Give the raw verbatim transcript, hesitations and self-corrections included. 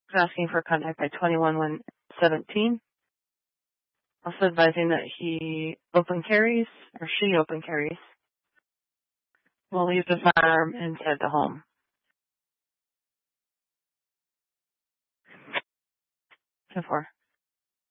asking for contact by twenty-one one seventeen. Also advising that he open carries, or she open carries, will leave the firearm inside the home. So far.